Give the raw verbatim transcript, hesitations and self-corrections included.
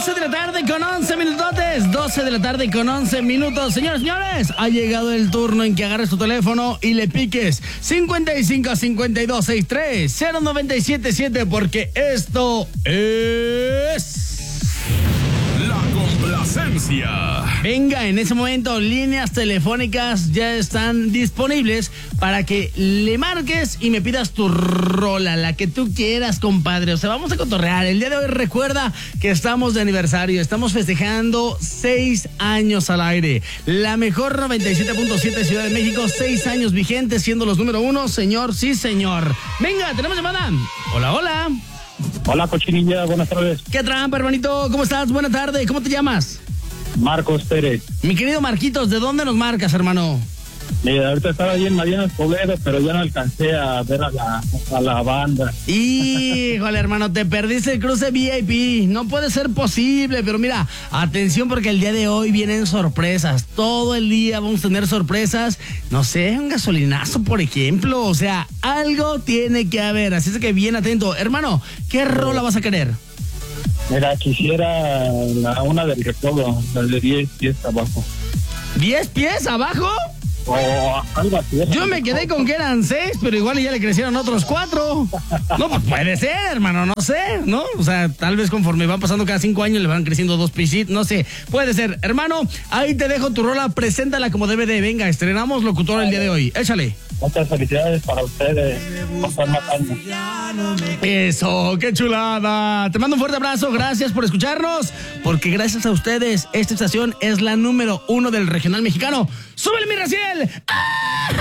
doce de la tarde con once minutotes. doce de la tarde con once minutos. Señores, señores, ha llegado el turno en que agarres tu teléfono y le piques cincuenta y cinco, cincuenta y dos, sesenta y tres, cero noventa y siete siete, porque esto es... La complacencia. Venga, en ese momento líneas telefónicas ya están disponibles para que le marques y me pidas tu rola, la que tú quieras, compadre. O sea, vamos a cotorrear. El día de hoy recuerda que estamos de aniversario, estamos festejando seis años al aire. La mejor noventa y siete punto siete Ciudad de México, seis años vigentes, siendo los número uno, señor, sí señor. Venga, tenemos llamada. Hola, hola. Hola, Cochinilla, buenas tardes. ¿Qué trampa, hermanito? ¿Cómo estás? Buena tarde. ¿Cómo te llamas? Marcos Pérez. Mi querido Marquitos, ¿de dónde nos marcas, hermano? Mira, ahorita estaba ahí en Mariana Escobedo, pero ya no alcancé a ver a la, a la banda. Híjole, hermano, te perdiste el cruce V I P. No puede ser posible, pero mira, atención porque el día de hoy vienen sorpresas. Todo el día vamos a tener sorpresas. No sé, un gasolinazo, por ejemplo. O sea, algo tiene que haber. Así es que bien atento. Hermano, ¿qué rola vas a querer? Mira, quisiera la una del recodo, la de diez pies abajo. ¿diez pies abajo? O algo así. Yo me quedé con que eran seis, pero igual ya le crecieron otros cuatro. No, pues puede ser, hermano, no sé, ¿no? O sea, tal vez conforme van pasando cada cinco años le van creciendo dos pisitos, no sé. Puede ser. Hermano, ahí te dejo tu rola, preséntala como debe de. Venga, estrenamos locutor el día de hoy. Échale. Muchas felicidades para ustedes por estar matando. Eso, qué chulada. Te mando un fuerte abrazo, gracias por escucharnos, porque gracias a ustedes esta estación es la número uno del regional mexicano. ¡Súbele, mi Raciel! ¡Ah!